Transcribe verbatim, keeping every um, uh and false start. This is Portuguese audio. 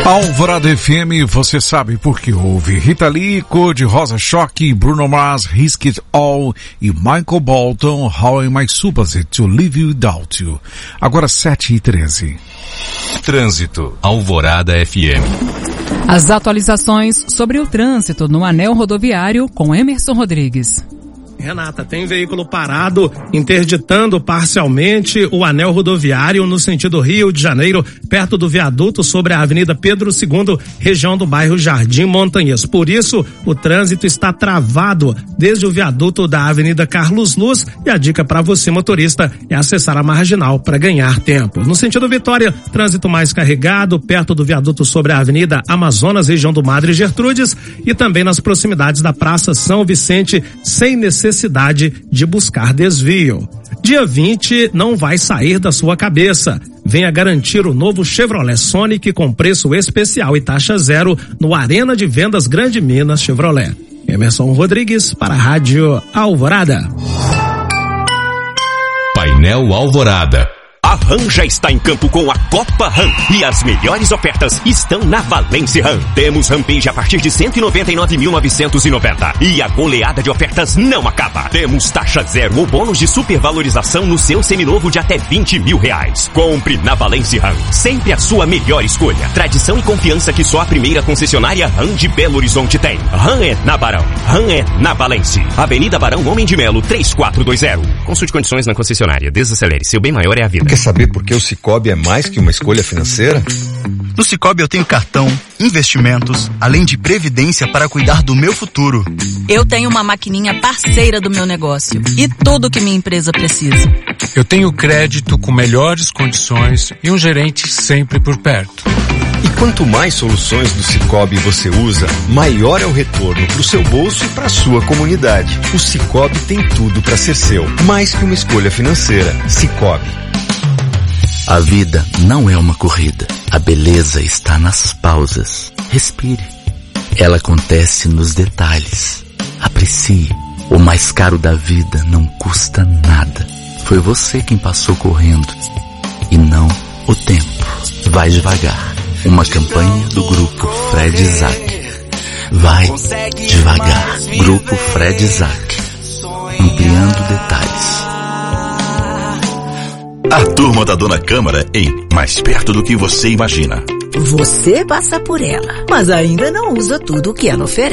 Alvorada F M, você sabe por que ouve. Rita Lee, Cor de Rosa Choque, Bruno Mars, Risk It All e Michael Bolton, How Am I Supposed to Live Without You. Agora sete e treze. Trânsito, Alvorada F M. As atualizações sobre o trânsito no anel rodoviário com Emerson Rodrigues. Renata, tem veículo parado, interditando parcialmente o anel rodoviário no sentido Rio de Janeiro, perto do viaduto sobre a Avenida Pedro segundo, região do bairro Jardim Montanhês. Por isso, o trânsito está travado desde o viaduto da Avenida Carlos Luz e a dica para você, motorista, é acessar a marginal para ganhar tempo. No sentido Vitória, trânsito mais carregado, perto do viaduto sobre a Avenida Amazonas, região do Madre Gertrudes, e também nas proximidades da Praça São Vicente, sem necessidade de buscar desvio. Dia vinte não vai sair da sua cabeça. Venha garantir o novo Chevrolet Sonic com preço especial e taxa zero no Arena de Vendas Grande Minas Chevrolet. Emerson Rodrigues para a Rádio Alvorada. Painel Alvorada. A RAM já está em campo com a Copa RAM e as melhores ofertas estão na Valence RAM. Temos Rampage a partir de cento e noventa e nove mil novecentos e noventa e a goleada de ofertas não acaba. Temos taxa zero ou bônus de supervalorização no seu seminovo de até vinte mil reais. Compre na Valence RAM, sempre a sua melhor escolha. Tradição e confiança que só a primeira concessionária RAM de Belo Horizonte tem. RAM é na Barão, RAM é na Valence. Avenida Barão Homem de Melo três quatro dois zero. Consulte condições na concessionária. Desacelere, seu bem maior é a vida. Quer saber por que o Sicoob é mais que uma escolha financeira? No Sicoob eu tenho cartão, investimentos, além de previdência para cuidar do meu futuro. Eu tenho uma maquininha parceira do meu negócio e tudo que minha empresa precisa. Eu tenho crédito com melhores condições e um gerente sempre por perto. E quanto mais soluções do Sicoob você usa, maior é o retorno para o seu bolso e para a sua comunidade. O Sicoob tem tudo para ser seu, mais que uma escolha financeira. Sicoob. A vida não é uma corrida. A beleza está nas pausas. Respire. Ela acontece nos detalhes. Aprecie. O mais caro da vida não custa nada. Foi você quem passou correndo e não o tempo. Vai devagar. Uma campanha do Grupo Fred Isaac. Vai devagar. Grupo Fred Isaac. Ampliando detalhes. A turma da Dona Câmara em Mais Perto do que Você Imagina. Você passa por ela, mas ainda não usa tudo o que ela oferece.